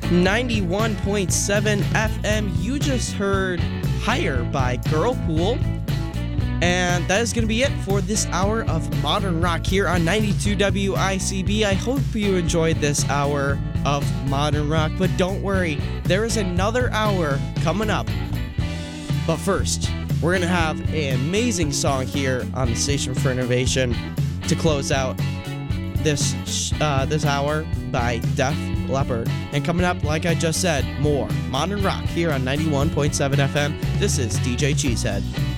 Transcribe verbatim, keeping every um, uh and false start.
ninety-one point seven F M. You just heard Higher by Girlpool. And that is going to be it for this hour of Modern Rock here on ninety-two W I C B. I hope you enjoyed this hour of Modern Rock, but don't worry, there is another hour coming up. But first, we're going to have an amazing song here on the Station for Innovation to close out this uh, this hour by Def Leppard. And coming up, like I just said, more Modern Rock here on ninety-one point seven F M. This is D J Cheesehead.